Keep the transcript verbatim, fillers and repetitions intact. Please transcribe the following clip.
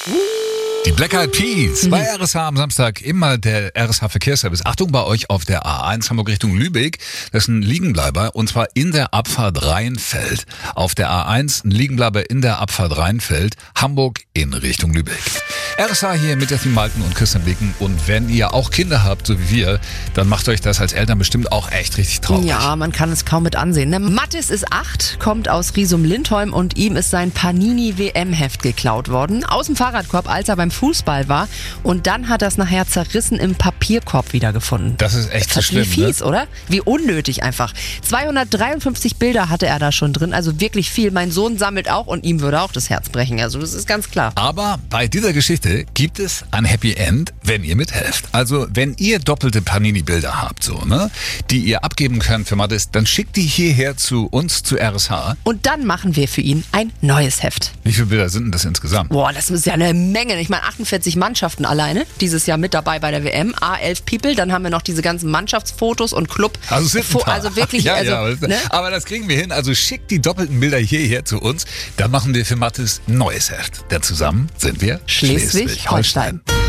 Die Black Eyed Peas bei R S H am Samstag, immer der R S H-Verkehrsservice. Achtung bei euch auf der A eins Hamburg Richtung Lübeck. Das ist ein Liegenbleiber und zwar in der Abfahrt Rheinfeld. Auf der A eins ein Liegenbleiber in der Abfahrt Rheinfeld, Hamburg in Richtung Lübeck. R S H hier mit Jasmin Malken und Christian Wicken. Und wenn ihr auch Kinder habt, so wie wir, dann macht euch das als Eltern bestimmt auch echt richtig traurig. Ja, man kann es kaum mit ansehen. Ne? Mattis ist acht, kommt aus Riesum-Lindholm und ihm ist sein Panini-W M-Heft geklaut worden. Aus dem Fahrradkorb, als er beim Fußball war. Und dann hat er es nachher zerrissen im Papierkorb wiedergefunden. Das ist echt so schlimm, wie fies, ne? Oder? Wie unnötig einfach. zweihundertdreiundfünfzig Bilder hatte er da schon drin, also wirklich viel. Mein Sohn sammelt auch und ihm würde auch das Herz brechen. Also das ist ganz klar. Aber bei dieser Geschichte gibt es ein Happy End, wenn ihr mithelft. Also wenn ihr doppelte Panini-Bilder habt, so, ne, die ihr abgeben könnt für Mattis, dann schickt die hierher zu uns, zu R S H. Und dann machen wir für ihn ein neues Heft. Wie viele Bilder sind denn das insgesamt? Boah, das ist ja eine Menge. Ich meine, achtundvierzig Mannschaften alleine dieses Jahr mit dabei bei der W M. A elf People, dann haben wir noch diese ganzen Mannschaftsfotos und Club. Also, sind ein paar. also wirklich. ja, also, ja, aber, ne? aber das kriegen wir hin. Also schickt die doppelten Bilder hierher zu uns. Dann machen wir für Mattis neues Heft. Denn zusammen sind wir Schleswig-Holstein. Schleswig-Holstein.